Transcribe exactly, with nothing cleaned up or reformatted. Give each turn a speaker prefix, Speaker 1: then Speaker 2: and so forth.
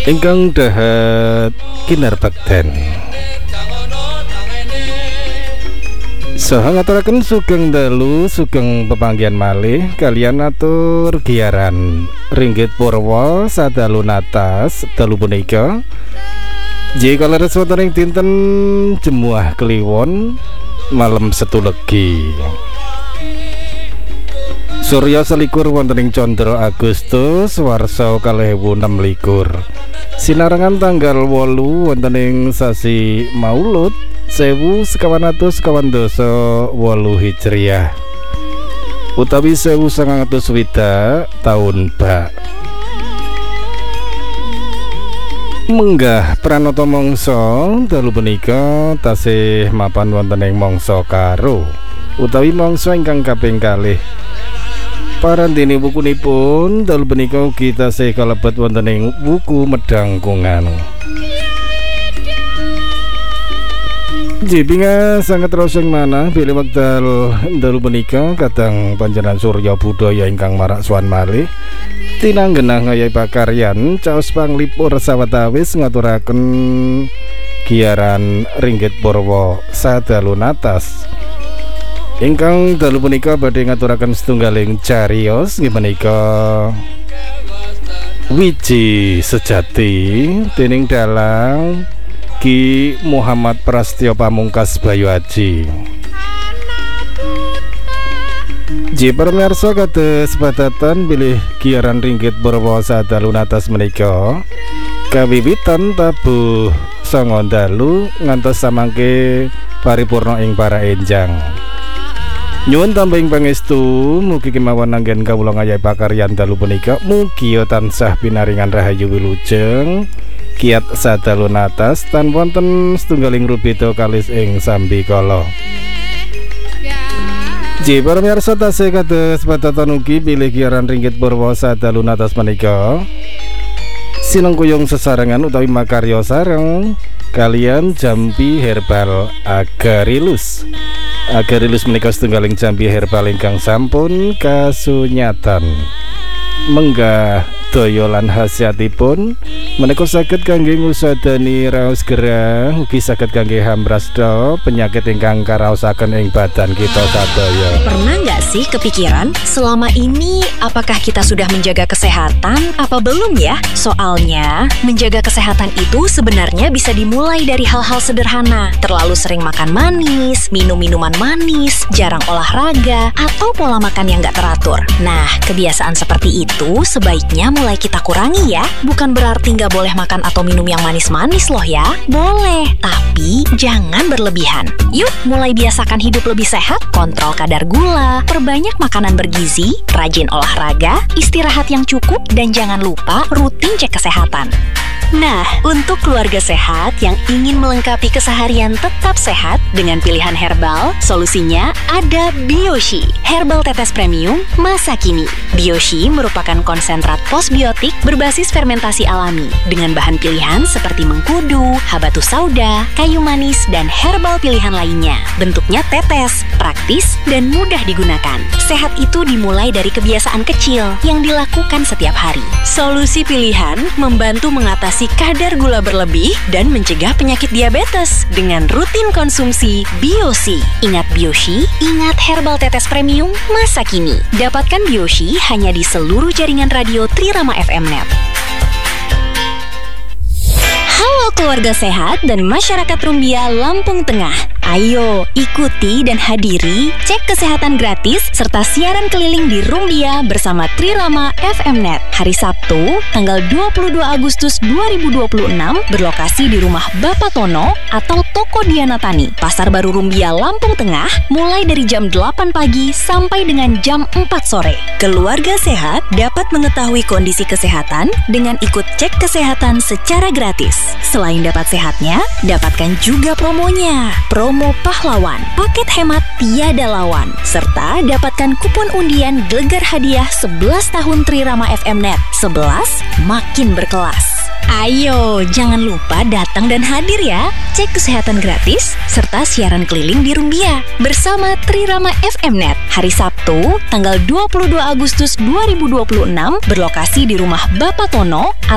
Speaker 1: Ingkang dahat kinarbekten saha ngaturaken sugeng dalu sugeng pepanggihan malih kalian atur giaran Ringgit Purwa sadalu natas dalu punika jika leres wonten ing dinten Jemuah Kliwon malam Setu Legi Surya selikur wonten ing Condro Agustus warsa kalih ewu enem likur sinarengan tanggal wolu wonten ing sasi Maulud sewu sekawan atus sekawan dasa wolu Hijriah utawi sewu sangang atus swidak taun Bak. Menggah pranata mangsa dalu punika tasih mapan wonten ing mangsa karo utawi mangsa ingkang kaping kalih. Parantene bukunipun dalu punika ugi tasih kalebet wonten ing wuku Medangkungan. Jipinga sangat roseng manah bilih wekdal dalu punika kadang panjenengan Surya Budaya ingkang marak sowan malih tinanggenah ngayahi pakaryan caos panglipur sawetawis ngaturaken giaran Ringgit Purwa sadalu natas ingkang dalu punika badhe ngaturaken setunggaling cariyos inggih menika Wiji Sejati dening dalang Ki Muhammad Prastyo Pamungkas Bayu Aji. Ji pamirsa kados padatan bilih giaran Ringgit Purwa sadalu natas menika kawiwitan tabuh sanga dalu ngantos samangke paripurna ing para enjang. Nyuwun tambahing pangestu mugi kemawon anggen kawula ngayahi pakaryan dalu punika mugi tansah pinaringan rahayu wilujeng kiat sadalu natas tan wonten setunggaling rubeda kalis ing sambikala. Ji pamirsa tasih kados padatan ugi bilih giaran Ringgit Purwa sadalu natas menika sinengkuyung sesarengan utawi makarya sareng kalian Jampi Herbal Agarilus. Agarilus menika setunggaling jampi herbal ingkang sampun kasunyatan menggah daya lan khasiatipun menika saged kangge ngusadani raos gerah ugi saged kangge hambrasta penyakit ingkang karaosaken ing badan kita sadaya.
Speaker 2: Pernah nggak sih kepikiran selama ini apakah kita sudah menjaga kesehatan apa belum ya? Soalnya menjaga kesehatan itu sebenarnya bisa dimulai dari hal-hal sederhana. Terlalu sering makan manis, minum minuman manis, jarang olahraga, atau pola makan yang nggak teratur. Nah, kebiasaan seperti itu sebaiknya mulai kita kurangi ya. Bukan berarti nggak boleh makan atau minum yang manis-manis loh ya. Boleh, tapi jangan berlebihan. Yuk, mulai biasakan hidup lebih sehat, kontrol kadar gula, perbanyak makanan bergizi, rajin olahraga, istirahat yang cukup, dan jangan lupa rutin cek kesehatan. Nah, untuk keluarga sehat yang ingin melengkapi keseharian tetap sehat dengan pilihan herbal, solusinya ada Bioshi, herbal tetes premium masa kini. Bioshi merupakan konsentrat postbiotik berbasis fermentasi alami dengan bahan pilihan seperti mengkudu, habatus sauda, kayu manis, dan herbal pilihan lainnya. Bentuknya tetes, praktis, dan mudah digunakan. Sehat itu dimulai dari kebiasaan kecil yang dilakukan setiap hari. Solusi pilihan membantu mengatasi kadar gula berlebih dan mencegah penyakit diabetes dengan rutin konsumsi Bioshi. Ingat Bioshi, ingat herbal tetes premium masa kini. Dapatkan Bioshi hanya di seluruh jaringan radio Trirama F M Net. Halo keluarga sehat dan masyarakat Rumbia Lampung Tengah. Ayo, ikuti dan hadiri cek kesehatan gratis serta siaran keliling di Rumbia bersama Trirama F M Net. Hari Sabtu, tanggal dua puluh dua Agustus dua ribu dua puluh enam berlokasi di rumah Bapak Tono atau Toko Diana Tani, Pasar Baru Rumbia, Lampung Tengah, mulai dari jam delapan pagi sampai dengan jam empat sore. Keluarga sehat dapat mengetahui kondisi kesehatan dengan ikut cek kesehatan secara gratis. Selain dapat sehatnya, dapatkan juga promonya. Promo Pahlawan, paket hemat tiada lawan, serta dapatkan kupon undian gelegar hadiah sebelas tahun Trirama F M Net. sebelas makin berkelas. Ayo, jangan lupa datang dan hadir ya. Cek kesehatan gratis serta siaran keliling di Rumbia bersama Trirama F M Net. Hari Sabtu, tanggal dua puluh dua Agustus dua ribu dua puluh enam berlokasi di rumah Bapak Tono